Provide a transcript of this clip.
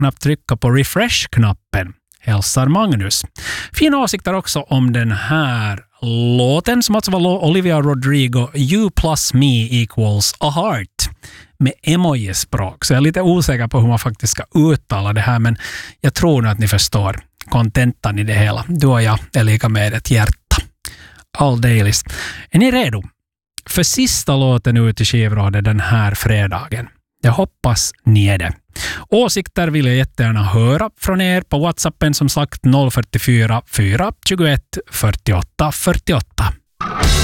knappt trycka på refresh-knappen. Hälsar Magnus. Fina åsikter också om den här låten som alltså var Olivia Rodrigo, You plus me equals a heart med emoji-språk. Så jag är lite osäker på hur man faktiskt ska uttala det här, men jag tror nog att ni förstår kontentan i det hela. Du och jag är lika med ett hjärta. All dailies. Är ni redo för sista låten ut i skivrådet den här fredagen? Jag hoppas ni är det. Åsikter vill jag jättegärna höra från er på WhatsAppen, som sagt 044 421 48 48.